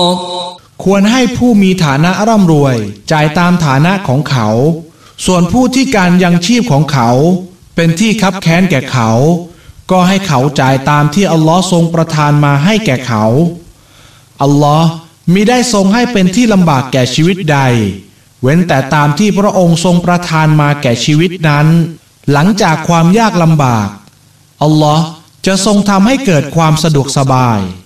ควรให้ผู้มีฐานะร่ำรวยจ่ายตามฐานะของเขาส่วนผู้ที่การยังชีพของเขาเป็นที่คับแค้นแก่เขาก็ให้เขาจ่ายตามที่อัลลอฮ์ทรงประทานมาให้แก่เขาอัลลอฮ์มิได้ทรงให้เป็นที่ลำบากแก่ชีวิตใดเว้นแต่ตามที่พระองค์ทรงประทานมาแก่ชีวิตนั้นหลังจากความยากลำบากอัลลอฮ์จะทรงทำให้เกิดความสะดวกสบาย